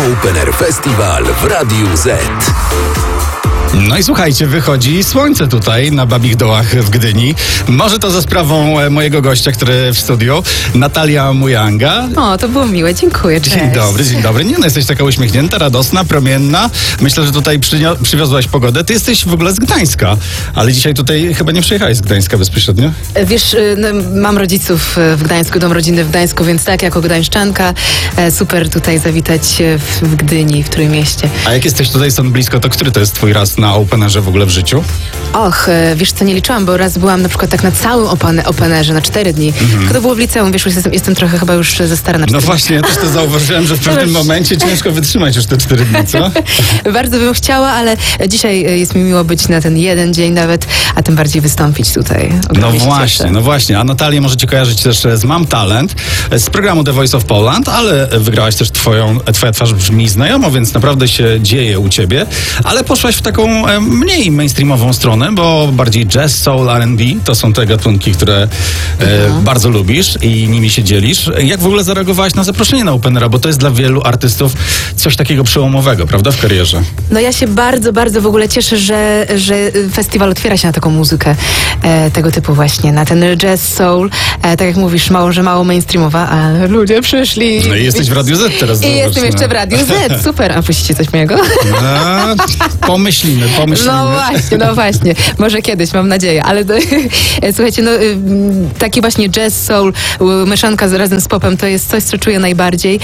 Open Air Festival w Radiu Z. No i słuchajcie, wychodzi słońce tutaj na Babich Dołach w Gdyni. Może to za sprawą mojego gościa, który w studiu, Natalia Mujanga. O, to było miłe, dziękuję. Cześć. Dzień dobry. Nie no, jesteś taka uśmiechnięta, radosna, promienna. Myślę, że tutaj przywiozłaś pogodę. Ty jesteś w ogóle z Gdańska, ale dzisiaj tutaj chyba nie przyjechałeś z Gdańska bezpośrednio. Wiesz, no, mam rodziców w Gdańsku, dom rodzinny w Gdańsku, więc tak, jako gdańszczanka, super tutaj zawitać w Gdyni, w Trójmieście. A jak jesteś tutaj stąd blisko, to który to jest twój raz na Openerze w ogóle w życiu? Och, wiesz co, nie liczyłam, bo raz byłam na przykład tak na całym Openerze, na 4 dni. Tylko to było w liceum, wiesz, jestem trochę chyba już za stara na 4 No dni. właśnie, ja też to zauważyłem, że w pewnym momencie ciężko wytrzymać już te 4 dni, co? Bardzo bym chciała, ale dzisiaj jest mi miło być na ten jeden dzień nawet, a tym bardziej wystąpić tutaj. No właśnie. A Natalię możecie kojarzyć też z Mam Talent, z programu The Voice of Poland, ale wygrałaś też twoja twarz brzmi znajomo, więc naprawdę się dzieje u ciebie. Ale poszłaś w taką mniej mainstreamową stronę, bo bardziej jazz, soul, R&B to są te gatunki, które bardzo lubisz i nimi się dzielisz. Jak w ogóle zareagowałaś na zaproszenie na Openera, bo to jest dla wielu artystów coś takiego przełomowego, prawda, w karierze? No ja się bardzo, bardzo w ogóle cieszę, że festiwal otwiera się na taką muzykę tego typu właśnie, na ten jazz, soul, tak jak mówisz, mało mainstreamowa, ale ludzie przyszli. No i jesteś w Radiu Z teraz. I jestem jeszcze w Radiu Z, super. A puścicie coś mojego? No, pomyślimy. No właśnie. Może kiedyś, mam nadzieję. Ale słuchajcie, no taki właśnie jazz, soul, mieszanka razem z popem, to jest coś, co czuję najbardziej.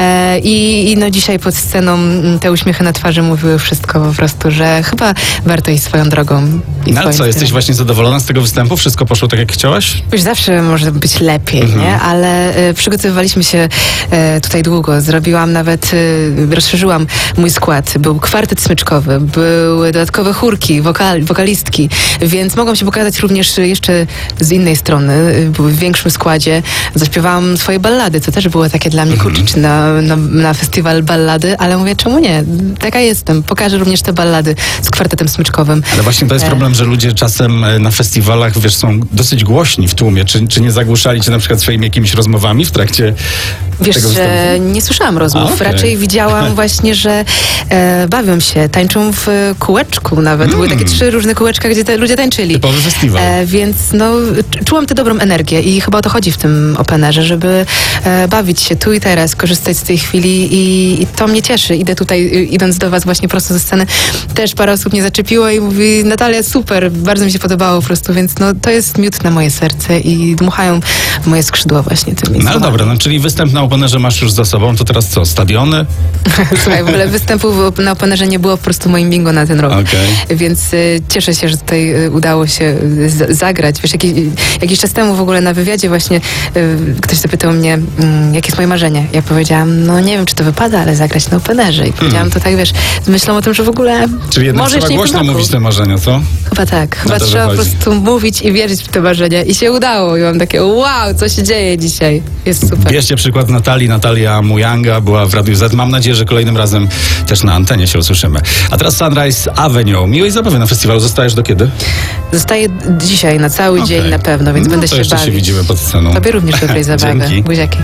I no dzisiaj pod sceną te uśmiechy na twarzy mówiły wszystko po prostu, że chyba warto iść swoją drogą. No ale co, jesteś właśnie zadowolona z tego występu? Wszystko poszło tak, jak chciałaś? Już zawsze może być lepiej, nie? Ale przygotowywaliśmy się tutaj długo. Zrobiłam nawet, rozszerzyłam mój skład. Był kwartet smyczkowy, były dodatkowe chórki, wokalistki, więc mogłam się pokazać również jeszcze z innej strony, w większym składzie. Zaśpiewałam swoje ballady, co też było takie dla mnie kurczę, na festiwal ballady, ale mówię, czemu nie? Taka jestem. Pokażę również te ballady z kwartetem smyczkowym. Ale właśnie to jest problem, że ludzie czasem na festiwalach, wiesz, są dosyć głośni w tłumie. Czy nie zagłuszali cię na przykład swoimi jakimiś rozmowami w trakcie Wiesz, tego występu? nie słyszałam rozmów. Okay. Raczej widziałam właśnie, że bawią się, tańczą w kółeczku nawet. Były takie 3 różne kółeczka, gdzie te ludzie tańczyli. Typowy festiwal. Więc no, czułam tę dobrą energię i chyba o to chodzi w tym Openerze, żeby bawić się tu i teraz, korzystać z tej chwili i to mnie cieszy. Idę tutaj, idąc do was właśnie prosto ze sceny, też parę osób mnie zaczepiło i mówi, Natalia, super, bardzo mi się podobało po prostu, więc no, to jest miód na moje serce i dmuchają w moje skrzydła właśnie tymi No słowami. dobra, no czyli występ na Openerze masz już za sobą, to teraz co, stadiony? Słuchaj, w ogóle występu na Openerze nie było po prostu moim bingo na ten rok. Okay. Więc cieszę się, że tutaj udało się zagrać. Wiesz, jakiś czas temu w ogóle na wywiadzie właśnie ktoś zapytał mnie, jakie jest moje marzenie. Ja powiedziałam, no nie wiem, czy to wypada, ale zagrać na Openerze. I powiedziałam to tak, wiesz, z myślą o tym, że w ogóle Czyli jednak może trzeba głośno mówić te marzenia, co? Chyba tak. Chyba to trzeba po wychodzi. prostu mówić i wierzyć w te marzenia. I się udało. I mam takie, wow, co się dzieje dzisiaj. Jest super. Bierzcie przykład Natalii. Natalia Mujanga była w Radiu Z. Mam nadzieję, że kolejnym razem też na antenie się usłyszymy. A teraz Sunrise Avenue. Miłej zabawy na festiwalu. Zostajesz do kiedy? Zostaję dzisiaj na cały dzień na pewno, więc będę to się jeszcze bawić. się widzimy pod sceną. Tobie również dobrej zabawy. Dzięki. Buziaki.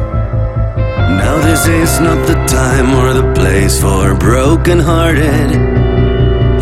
Now this is not the time or the place for broken-hearted